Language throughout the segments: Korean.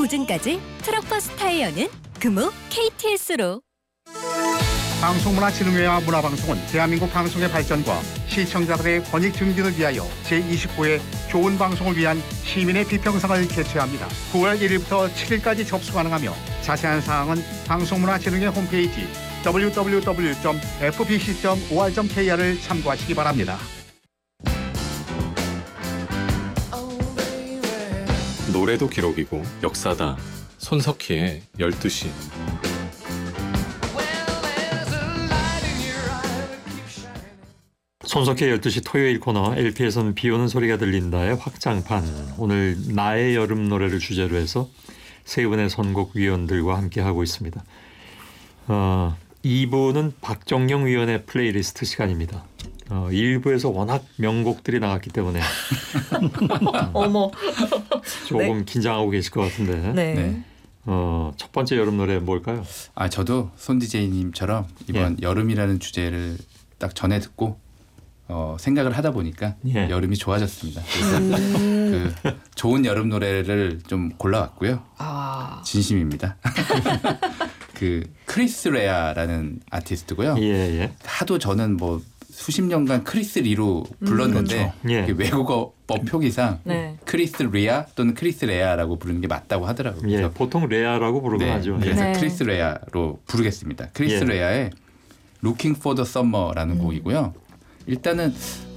보증까지 트럭버스 타이어는 금호 KTS로. 방송문화진흥회와 문화방송은 대한민국 방송의 발전과 시청자들의 권익 증진을 위하여 제29회 좋은 방송을 위한 시민의 비평상을 개최합니다. 9월 1일부터 7일까지 접수 가능하며 자세한 사항은 방송문화진흥회 홈페이지 www.fbc.or.kr을 참고하시기 바랍니다. 노래도 기록이고 역사다. 손석희의 12시. 손석희의 12시 토요일 코너 LP에서는 비오는 소리가 들린다의 확장판. 오늘 나의 여름 노래를 주제로 해서 세 분의 선곡위원들과 함께하고 있습니다. 2부는 박정영 위원의 플레이리스트 시간입니다. 1부에서 워낙 명곡들이 나갔기 때문에 어머. 조금 긴장하고 계실 것 같은데. 네. 첫 번째 여름 노래 뭘까요? 저도 손 DJ님처럼 이번 여름이라는 주제를 딱 전에 듣고 생각을 하다 보니까 여름이 좋아졌습니다. 그래서 그 좋은 여름 노래를 좀 골라왔고요. 진심입니다. 그 크리스 레아라는 아티스트고요. 하도 저는 뭐 수십 년간 크리스 리로 불렀는데 그렇죠. 외국어 표기상 크리스 리아 또는 크리스 레아라고 부르는 게 맞다고 하더라고요. 그래서 보통 레아라고 부르곤 하죠. 그래서 크리스 레아로 부르겠습니다. 크리스 레아의 Looking for the Summer라는 곡이고요. 일단은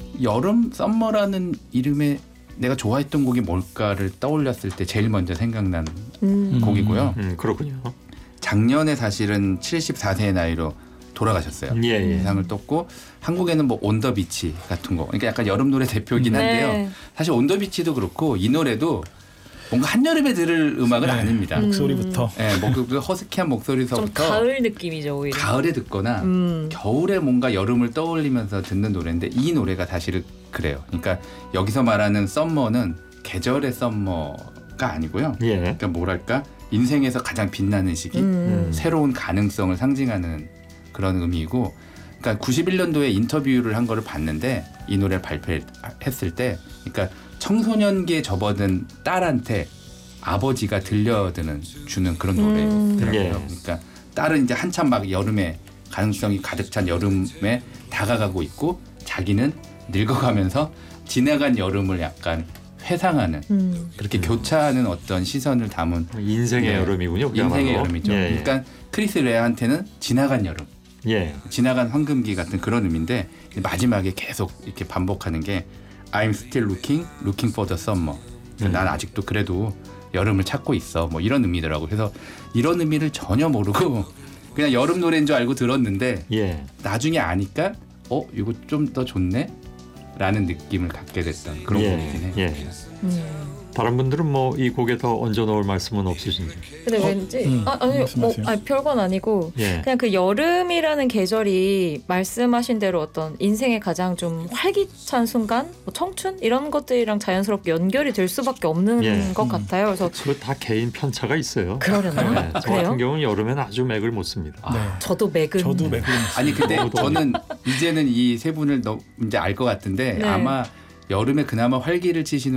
여름 썸머라는 이름에 내가 좋아했던 곡이 뭘까를 떠올렸을 때 제일 먼저 생각난 곡이고요. 그렇군요. 작년에 사실은 74세의 나이로 돌아가셨어요. 세상을 떴고 한국에는 뭐 온 더 비치 같은 거, 그러니까 약간 여름 노래 대표이긴 한데요. 사실 온 더 비치도 그렇고 이 노래도 뭔가 한여름에 들을 음악은 아닙니다. 목소리부터. 뭐 그 허스키한 목소리서부터 좀 가을 느낌이죠, 오히려. 가을에 듣거나 겨울에 뭔가 여름을 떠올리면서 듣는 노래인데 이 노래가 사실은 그래요. 그러니까 여기서 말하는 썸머는 계절의 썸머가 아니고요. 그러니까 뭐랄까 인생에서 가장 빛나는 시기, 새로운 가능성을 상징하는 그런 의미이고, 그러니까 91년도에 인터뷰를 한 거를 봤는데 이 노래를 발표했을 때, 그러니까 청소년기에 접어든 딸한테 아버지가 주는 그런 노래더라고요. 그러니까 딸은 이제 한참 막 여름에 가능성이 가득 찬 여름에 다가가고 있고, 자기는 늙어가면서 지나간 여름을 약간 회상하는 그렇게 교차하는 어떤 시선을 담은 인생의 여름이군요. 인생의 여름이죠. 그러니까 크리스 레아한테는 지나간 여름, 지나간 황금기 같은 그런 의미인데 마지막에 계속 이렇게 반복하는 게 I'm still looking for the summer. 난 아직도 그래도 여름을 찾고 있어. 뭐 이런 의미더라고. 그래서 이런 의미를 전혀 모르고 그냥 여름 노래인 줄 알고 들었는데 나중에 아니까 이거 좀 더 좋네? 라는 느낌을 갖게 됐던 그런 곡이긴 해요. 다른 분들은 뭐 이 곡에 더 얹어 놓을 말씀은 없으신지? 근데 왠지 별건 아니고 그냥 그 여름이라는 계절이 말씀하신 대로 어떤 인생의 가장 좀 활기찬 순간, 뭐 청춘 이런 것들이랑 자연스럽게 연결이 될 수밖에 없는 것 같아요. 그래서 그거 다 개인 편차가 있어요. 그러려나요? 저 같은 경우는 여름에는 아주 맥을 못 씁니다. 저도 맥은 아니 근데 저는 이제는 이 세 분을 이제 알 것 같은데 아마 여름에 그나마 활기를 치시는